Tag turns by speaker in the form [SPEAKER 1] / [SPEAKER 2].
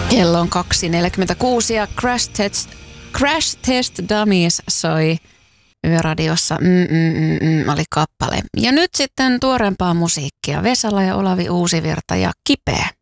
[SPEAKER 1] Kello on 2.46 ja Crash Test Dummies soi Yöradiossa. Oli kappale. Ja nyt sitten tuoreempaa musiikkia. Vesala ja Olavi Uusivirta ja Kipeä.